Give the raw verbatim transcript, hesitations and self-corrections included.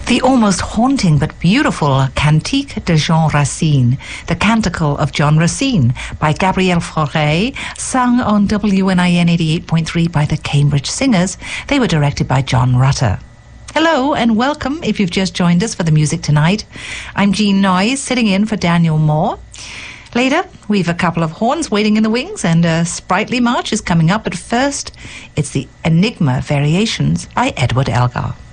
The almost haunting but beautiful Cantique de Jean Racine, the Canticle of John Racine, by Gabrielle Fauré, sung on W N I N eighty-eight point three by the Cambridge Singers. They were directed by John Rutter. Hello and welcome if you've just joined us for the music tonight. I'm Jean Noyes, sitting in for Daniel Moore. Later, we've a couple of horns waiting in the wings and a sprightly march is coming up, but first, it's the Enigma Variations by Edward Elgar.